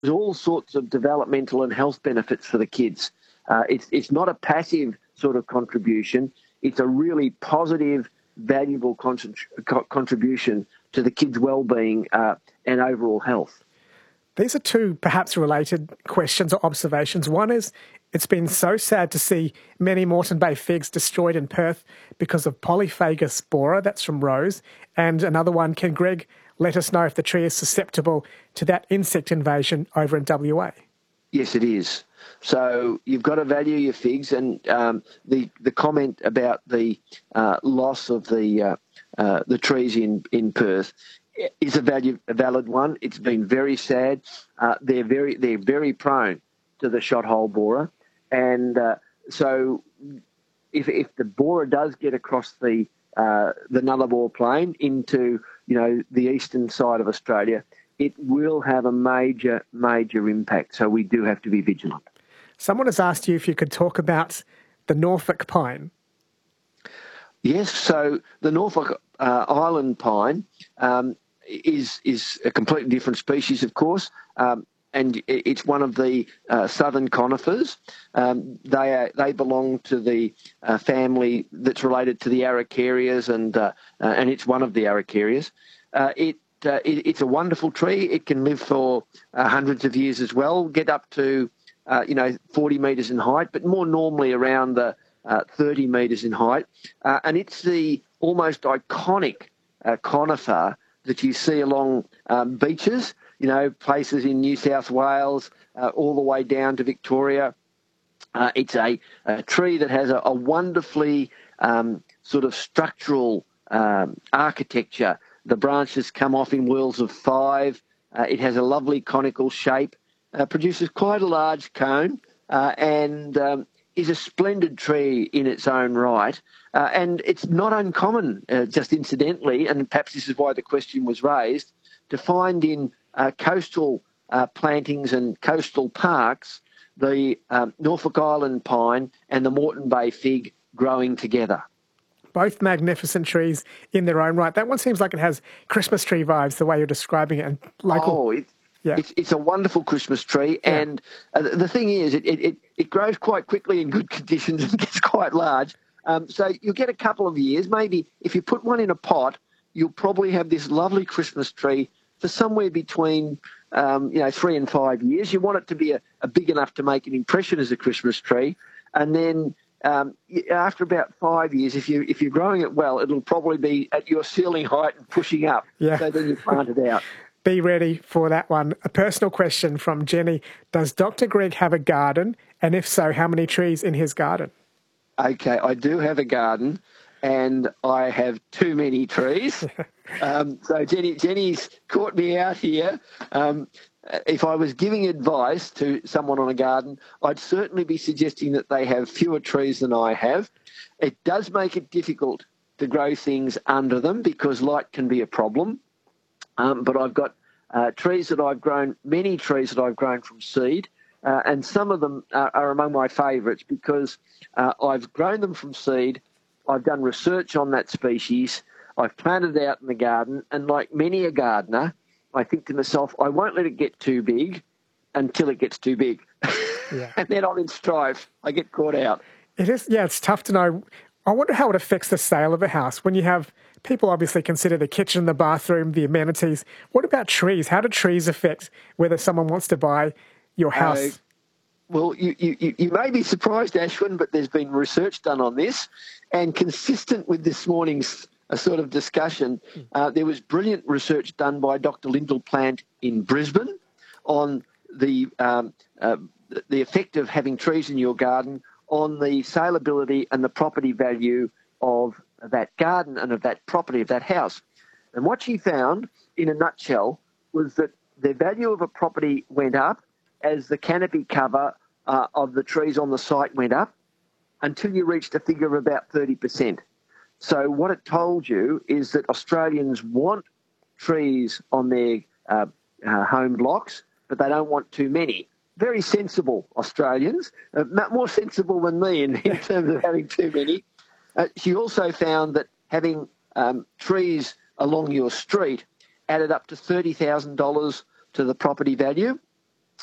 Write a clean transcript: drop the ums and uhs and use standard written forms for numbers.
all sorts of developmental and health benefits for the kids. It's not a passive sort of contribution. It's a really positive, valuable contribution to the kids' well-being and overall health. These are two perhaps related questions or observations. One is, it's been so sad to see many Moreton Bay figs destroyed in Perth because of Polyphagus borer. That's from Rose. And another one, can Greg let us know if the tree is susceptible to that insect invasion over in WA? Yes, it is. So you've got to value your figs, and the comment about the loss of the trees in Perth is a valid one. It's been very sad. They're very prone to the shot hole borer, and so if the borer does get across the Nullarbor Plain into the eastern side of Australia, it will have a major impact. So we do have to be vigilant. Someone has asked you if you could talk about the Norfolk pine. Yes, so the Norfolk Island pine is a completely different species, of course, and it's one of the southern conifers. They belong to the family that's related to the Araucarias, and it's one of the Araucarias. It's a wonderful tree. It can live for hundreds of years as well, get up to 40 metres in height, but more normally around the 30 metres in height. And it's the almost iconic conifer that you see along beaches, places in New South Wales, all the way down to Victoria. It's a tree that has a wonderfully sort of structural architecture. The branches come off in whorls of 5. It has a lovely conical shape, produces quite a large cone, and is a splendid tree in its own right. And it's not uncommon, just incidentally, and perhaps this is why the question was raised, to find in coastal plantings and coastal parks the Norfolk Island pine and the Moreton Bay fig growing together. Both magnificent trees in their own right. That one seems like it has Christmas tree vibes, the way you're describing it. And it's a wonderful Christmas tree. Yeah. And the thing is, it grows quite quickly in good conditions and gets quite large. So you'll get a couple of years. Maybe if you put one in a pot, you'll probably have this lovely Christmas tree for somewhere between 3 and 5 years. You want it to be a big enough to make an impression as a Christmas tree. And then after about 5 years, if you're growing it well, it'll probably be at your ceiling height and pushing up. Yeah. So then you plant it out. Be ready for that one. A personal question from Jenny. Does Dr. Greg have a garden? And if so, how many trees in his garden? Okay, I do have a garden, and I have too many trees. So Jenny's caught me out here. If I was giving advice to someone on a garden, I'd certainly be suggesting that they have fewer trees than I have. It does make it difficult to grow things under them because light can be a problem. But I've got trees that I've grown, many trees that I've grown from seed, and some of them are among my favourites because I've grown them from seed. I've done research on that species. I've planted it out in the garden, and like many a gardener, I think to myself, I won't let it get too big until it gets too big. Yeah. And then I'm in strife. I get caught out. It is, yeah, it's tough to know. I wonder how it affects the sale of a house. When you have people obviously consider the kitchen, the bathroom, the amenities. What about trees? How do trees affect whether someone wants to buy your house? Well, you may be surprised, Ashwin, but there's been research done on this, and consistent with this morning's sort of discussion, there was brilliant research done by Dr. Lyndall Plant in Brisbane on the effect of having trees in your garden on the saleability and the property value of that garden and of that property, of that house. And what she found, in a nutshell, was that the value of a property went up as the canopy cover of the trees on the site went up until you reached a figure of about 30%. So what it told you is that Australians want trees on their home blocks, but they don't want too many. Very sensible Australians, more sensible than me in terms of having too many. She also found that having trees along your street added up to $30,000 to the property value.